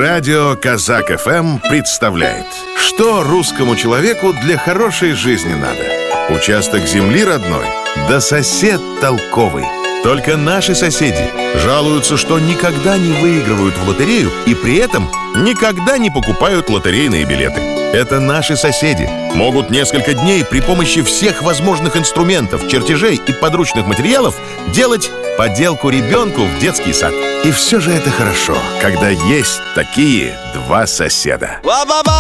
Радио Казак ФМ представляет, что русскому человеку для хорошей жизни надо. Участок земли родной, да сосед толковый. Только наши соседи жалуются, что никогда не выигрывают в лотерею и при этом никогда не покупают лотерейные билеты. Это наши соседи могут несколько дней при помощи всех возможных инструментов, чертежей и подручных материалов делать поделку ребенку в детский сад. И все же это хорошо, когда есть такие два соседа.